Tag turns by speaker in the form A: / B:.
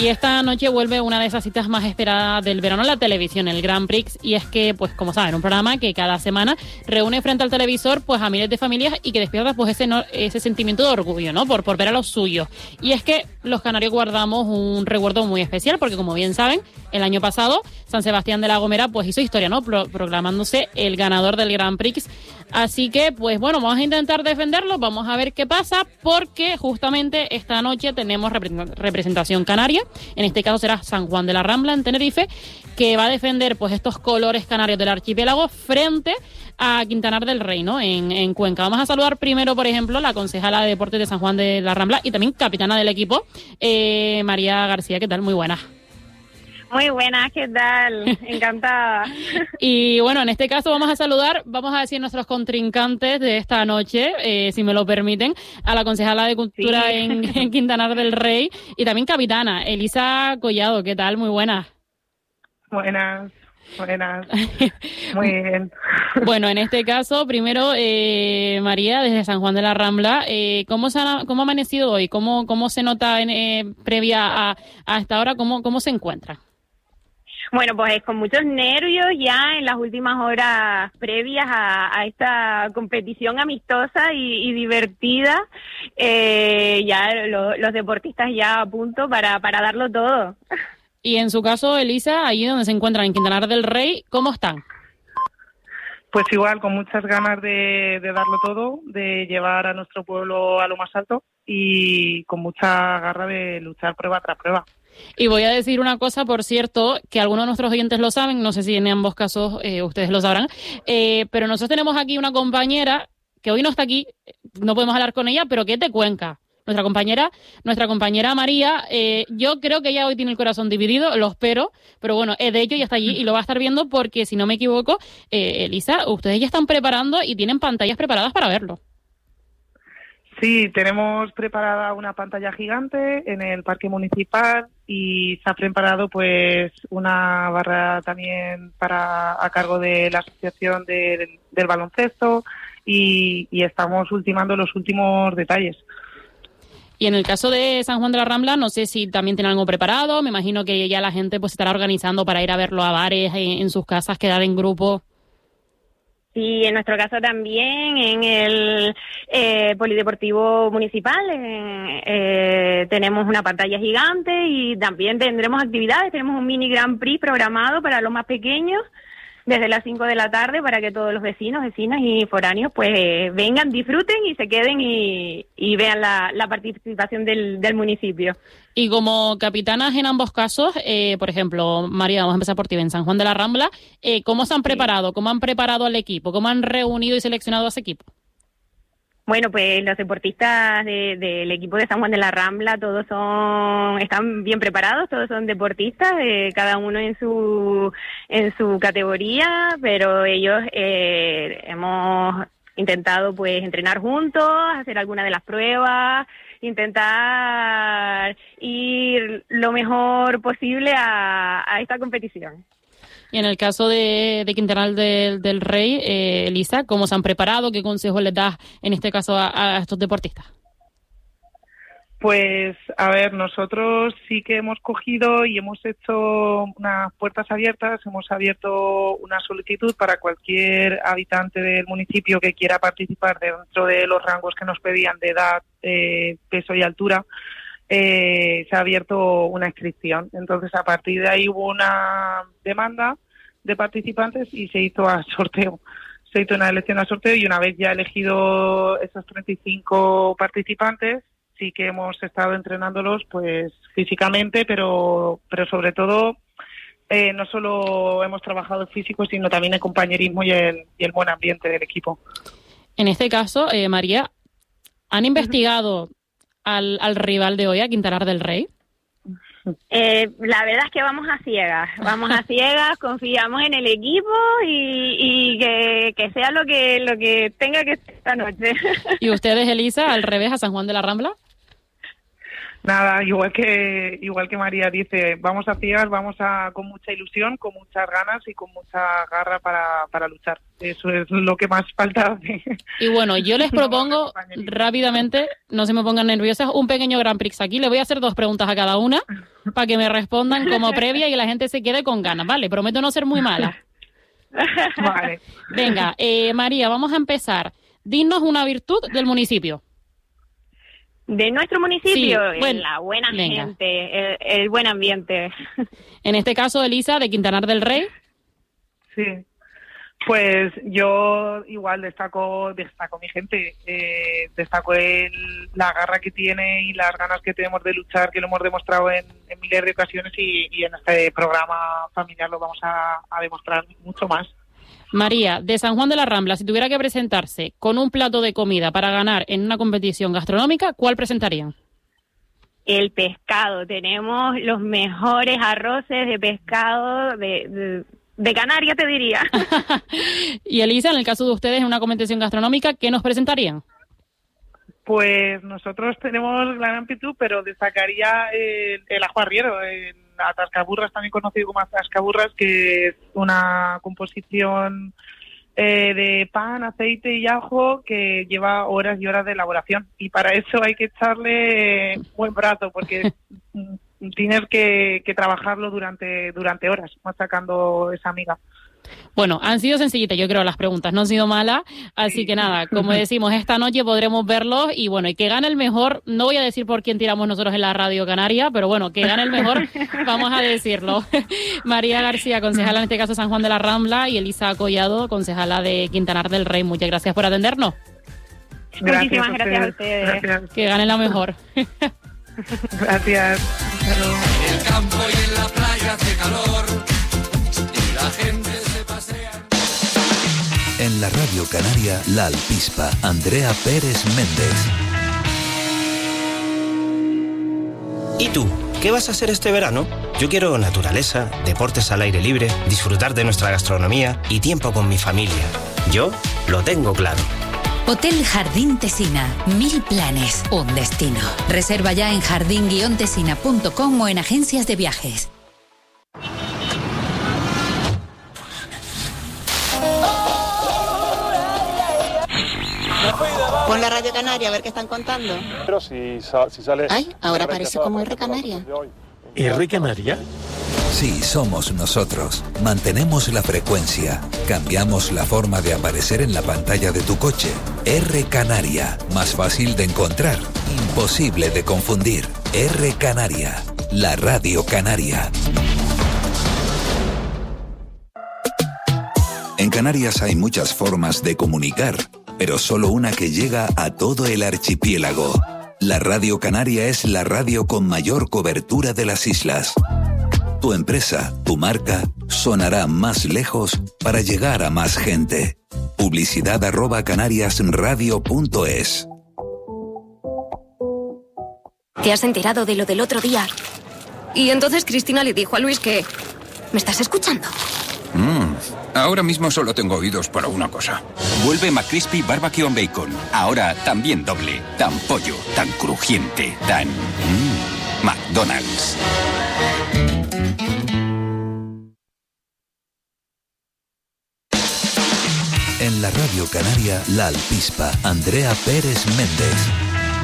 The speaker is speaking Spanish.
A: Y esta noche vuelve una de esas citas más esperadas del verano en la televisión, el Grand Prix, y es que, pues como saben, un programa que cada semana reúne frente al televisor pues a miles de familias y que despierta pues ese sentimiento de orgullo, ¿no? Por ver a los suyos. Y es que los canarios guardamos un recuerdo muy especial porque, como bien saben, el año pasado San Sebastián de la Gomera pues hizo historia, ¿no? Proclamándose el ganador del Grand Prix. Así que, pues bueno, vamos a intentar defenderlo, vamos a ver qué pasa, porque justamente esta noche tenemos representación canaria. En este caso será San Juan de la Rambla, en Tenerife, que va a defender pues estos colores canarios del archipiélago frente a Quintanar del Rey, ¿no? En Cuenca. Vamos a saludar primero, por ejemplo, la concejala de Deportes de San Juan de la Rambla y también capitana del equipo, María García. ¿Qué tal? Muy buena.
B: Muy buenas, ¿qué tal? Encantada.
A: Y bueno, en este caso vamos a decir nuestros contrincantes de esta noche, si me lo permiten, a la concejala de Cultura sí. en Quintanar del Rey y también capitana, Elisa Collado. ¿Qué tal? Muy buenas.
C: Buenas. Muy bien.
A: Bueno, en este caso, primero, María, desde San Juan de la Rambla, ¿cómo ha amanecido hoy? ¿Cómo se nota previa a esta hora? ¿Cómo se encuentra?
B: Bueno, pues con muchos nervios ya en las últimas horas previas a esta competición amistosa y divertida. Ya los deportistas ya a punto para darlo todo.
A: Y en su caso, Elisa, allí donde se encuentran, en Quintanar del Rey, ¿cómo están?
C: Pues igual, con muchas ganas de darlo todo, de llevar a nuestro pueblo a lo más alto y con mucha garra de luchar prueba tras prueba.
A: Y voy a decir una cosa, por cierto, que algunos de nuestros oyentes lo saben, no sé si en ambos casos ustedes lo sabrán, pero nosotros tenemos aquí una compañera que hoy no está aquí, no podemos hablar con ella, pero que es de Cuenca. Nuestra compañera María, yo creo que ella hoy tiene el corazón dividido, lo espero, pero bueno, de hecho ya está allí y lo va a estar viendo porque, si no me equivoco, Elisa, ustedes ya están preparando y tienen pantallas preparadas para verlo.
C: Sí, tenemos preparada una pantalla gigante en el parque municipal y se ha preparado pues una barra también a cargo de la asociación del baloncesto y estamos ultimando los últimos detalles.
A: Y en el caso de San Juan de la Rambla, no sé si también tienen algo preparado. Me imagino que ya la gente pues estará organizando para ir a verlo a bares, en sus casas, quedar en grupo.
B: Sí, en nuestro caso también, en el Polideportivo Municipal tenemos una pantalla gigante y también tendremos actividades. Tenemos un mini Grand Prix programado para los más pequeños desde las 5 de la tarde para que todos los vecinas y foráneos pues vengan, disfruten y se queden y vean la participación del municipio.
A: Y como capitanas en ambos casos, por ejemplo, María, vamos a empezar por ti, en San Juan de la Rambla, ¿cómo se han preparado? ¿Cómo han preparado al equipo? ¿Cómo han reunido y seleccionado a ese equipo?
B: Bueno, pues los deportistas del equipo de San Juan de la Rambla están bien preparados, todos son deportistas, cada uno en su categoría, pero ellos hemos intentado pues entrenar juntos, hacer alguna de las pruebas, intentar ir lo mejor posible a esta competición.
A: Y en el caso de Quintanar del Rey, Elisa, ¿cómo se han preparado? ¿Qué consejos les das en este caso a estos deportistas?
C: Pues, a ver, nosotros sí que hemos cogido y hemos hecho unas puertas abiertas, hemos abierto una solicitud para cualquier habitante del municipio que quiera participar dentro de los rangos que nos pedían de edad, peso y altura. Se ha abierto una inscripción. Entonces, a partir de ahí hubo una demanda de participantes y se hizo a sorteo. Se hizo una elección a sorteo y una vez ya elegido esos 35 participantes, sí que hemos estado entrenándolos pues físicamente, pero sobre todo no solo hemos trabajado el físico, sino también el compañerismo y el buen ambiente del equipo.
B: En este caso, María, ¿han investigado al rival de hoy, a Quintanar del Rey? La verdad es que vamos a ciegas, confiamos en el equipo y que sea lo que tenga que ser esta noche.
A: ¿Y ustedes, Elisa, al revés, a San Juan de la Rambla?
C: Nada, igual que María dice, vamos a ciegas, con mucha ilusión, con muchas ganas y con mucha garra para luchar. Eso es lo que más falta hace.
A: Y bueno, yo les propongo rápidamente, no se me pongan nerviosas, un pequeño Grand Prix aquí. Les voy a hacer 2 preguntas a cada una para que me respondan como previa y la gente se quede con ganas, ¿vale? Prometo no ser muy mala.
C: Vale.
A: Venga, María, vamos a empezar. Dinos una virtud del municipio.
B: De nuestro municipio,
A: Sí,
B: la buena gente, el buen ambiente.
A: En este caso, Elisa, de Quintanar del Rey.
C: Sí, pues yo igual destaco mi gente, destaco la garra que tiene y las ganas que tenemos de luchar, que lo hemos demostrado en miles de ocasiones y en este programa familiar lo vamos a demostrar mucho más.
A: María, de San Juan de la Rambla, si tuviera que presentarse con un plato de comida para ganar en una competición gastronómica, ¿cuál presentarían?
B: El pescado, tenemos los mejores arroces de pescado de Canarias, te diría.
A: Y Elisa, en el caso de ustedes en una competición gastronómica, ¿qué nos presentarían?
C: Pues nosotros tenemos gran amplitud, pero destacaría el ajo arriero, atascaburras, también conocido como atascaburras, que es una composición de pan, aceite y ajo que lleva horas y horas de elaboración. Y para eso hay que echarle buen brazo, porque tienes que trabajarlo durante horas, machacando esa miga.
A: Bueno, han sido sencillitas, yo creo, las preguntas, no han sido malas, así que nada, como decimos, esta noche podremos verlos y bueno, y que gane el mejor, no voy a decir por quién tiramos nosotros en la Radio Canaria, pero bueno, que gane el mejor, vamos a decirlo. María García, concejala en este caso San Juan de la Rambla, y Elisa Collado, concejala de Quintanar del Rey, muchas gracias por atendernos.
B: Muchísimas gracias a ustedes.
C: Gracias.
A: Que gane la mejor.
C: Gracias.
D: En el campo y en la playa hace calor y la gente se pasea.
E: En la Radio Canaria, La Alpispa, Andrea Pérez Méndez.
F: ¿Y tú? ¿Qué vas a hacer este verano? Yo quiero naturaleza, deportes al aire libre, disfrutar de nuestra gastronomía y tiempo con mi familia. Yo lo tengo claro.
G: Hotel Jardín Tesina. 1000 planes, un destino. Reserva ya en jardin-tesina.com o en agencias de viajes.
H: Pon la Radio Canaria a ver qué están contando.
I: Pero si sale...
H: Ay, ahora parece como R Canaria.
J: ¿R Canaria?
E: Sí, somos nosotros. Mantenemos la frecuencia. Cambiamos la forma de aparecer en la pantalla de tu coche. R Canaria. Más fácil de encontrar. Imposible de confundir. R Canaria. La Radio Canaria. En Canarias hay muchas formas de comunicar, pero solo una que llega a todo el archipiélago. La Radio Canaria es la radio con mayor cobertura de las islas. Tu empresa, tu marca, sonará más lejos para llegar a más gente. Publicidad @canariasradio.es.
K: ¿Te has enterado de lo del otro día? Y entonces Cristina le dijo a Luis que... ¿Me estás escuchando?
L: Ahora mismo solo tengo oídos para una cosa. Vuelve McCrispy Barbecue and Bacon. Ahora también doble. Tan pollo, tan crujiente, tan... McDonald's.
E: En la Radio Canaria, La Alpispa, Andrea Pérez Méndez.